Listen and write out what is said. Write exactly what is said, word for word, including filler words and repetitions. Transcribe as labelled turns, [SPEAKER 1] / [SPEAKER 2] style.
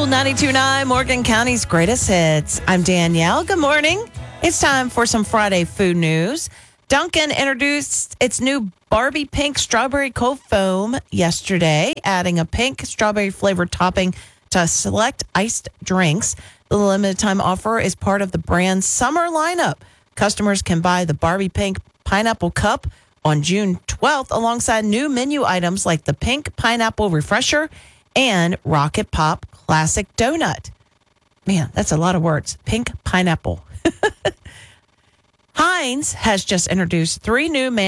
[SPEAKER 1] Cool ninety-two point nine, Morgan County's greatest hits. I'm Danielle. Good morning. It's time for some Friday food news. Dunkin' introduced its new Barbie Pink Strawberry Cold Foam yesterday, adding a pink strawberry flavored topping to select iced drinks. The limited time offer is part of the brand's summer lineup. Customers can buy the Barbie Pink Pineapple Cup on June twelfth alongside new menu items like the Pink Pineapple Refresher and Rocket Pop Classic Donut. Man, that's a lot of words. Pink Pineapple. Heinz has just introduced three new